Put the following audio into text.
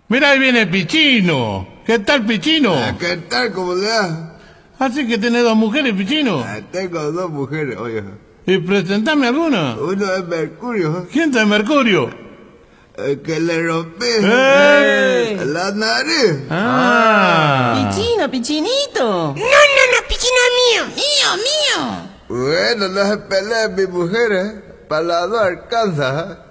Mira, ahí viene Pichino. ¿Qué tal, Pichino? ¿Qué tal? ¿Cómo le da? Así que tenés dos mujeres, Pichino. Tengo dos mujeres, oye. ¿Y presentame alguna? Uno es Mercurio, ¿Quién está en Mercurio? el que le rompí la nariz. Pichino, Pichinito. No, Pichino es mío. Bueno, no se peleen mis mujeres. Para las dos alcanza, ¿eh?